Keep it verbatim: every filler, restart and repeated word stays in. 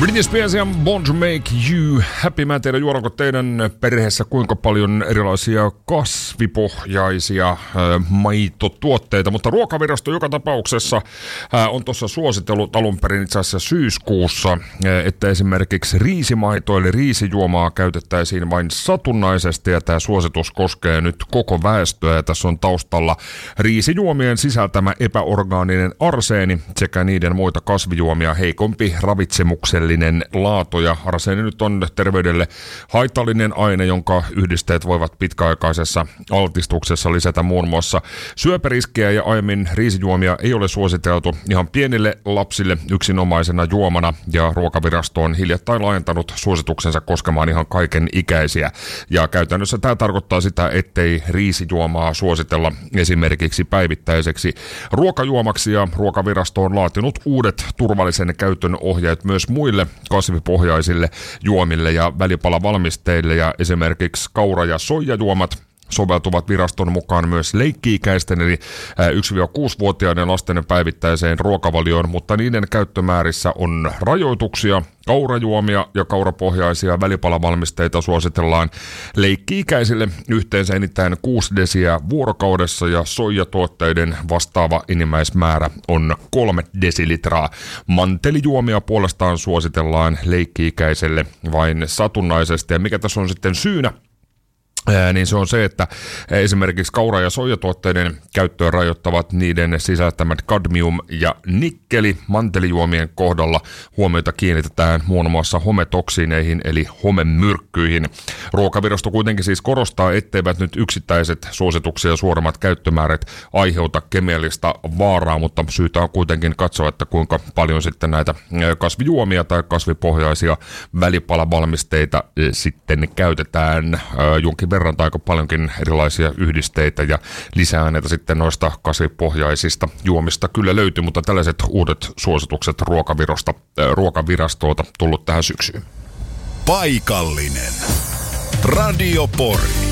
Britney Spears ja Born to Make You Happy. Mä en tiedä, juodaanko teidän perheessä kuinka paljon erilaisia kasvipohjaisia äh, maitotuotteita, mutta Ruokavirasto joka tapauksessa äh, on tuossa suositellut alun perin itse asiassa syyskuussa, äh, että esimerkiksi riisimaito eli riisijuomaa käytettäisiin vain satunnaisesti, ja tämä suositus koskee nyt koko väestöä, ja tässä on taustalla riisijuomien sisältämä epäorgaaninen arseeni sekä niiden muita kasvijuomia heikompi ravitsemuksellinen laatu, ja arseeni nyt on terveydelle haitallinen aine, jonka yhdisteet voivat pitkäaikaisessa altistuksessa lisätä muun muassa syöpäriskiä, ja aiemmin riisijuomia ei ole suositeltu ihan pienille lapsille yksinomaisena juomana, ja Ruokavirasto on hiljattain laajentanut suosituksensa koskemaan ihan kaiken ikäisiä, ja käytännössä tämä tarkoittaa sitä, ettei riisijuomaa suositella esimerkiksi päivittäiseksi ruokajuomaksi, ja Ruokavirasto on laatinut uudet turvallisen käytön ohjeet myös muille kasvipohjaisille juomille ja välipalavalmisteille, ja esimerkiksi kaura- ja soijajuomat soveltuvat viraston mukaan myös leikki-ikäisten eli yksi-kuusi-vuotiaiden lasten päivittäiseen ruokavalioon, mutta niiden käyttömäärissä on rajoituksia. Kaurajuomia ja kaurapohjaisia välipalavalmisteita suositellaan leikki-ikäisille yhteensä enintään kuusi desiä vuorokaudessa, ja soijatuotteiden vastaava enimmäismäärä on kolme desilitraa. Mantelijuomia puolestaan suositellaan leikki-ikäiselle vain satunnaisesti, ja mikä tässä on sitten syynä? Ää, niin se on se, että esimerkiksi kaura- ja soijatuotteiden käyttöä rajoittavat niiden sisältämät kadmium ja nikkeli. Mantelijuomien kohdalla huomiota kiinnitetään muun muassa hometoksiineihin eli homemyrkkyihin. Ruokavirasto kuitenkin siis korostaa, etteivät nyt yksittäiset suosituksia suuremmat käyttömäärät aiheuta kemiallista vaaraa, mutta syytä on kuitenkin katsoa, että kuinka paljon sitten näitä kasvijuomia tai kasvipohjaisia välipalavalmisteita sitten käytetään. Jonkin verran tai aika paljonkin erilaisia yhdisteitä ja lisäaineita sitten noista kasvipohjaisista juomista kyllä löytyy, mutta tällaiset uudet suositukset ruokavirosta, äh, ruokavirastolta tullut tähän syksyyn. Paikallinen. Radio Pori.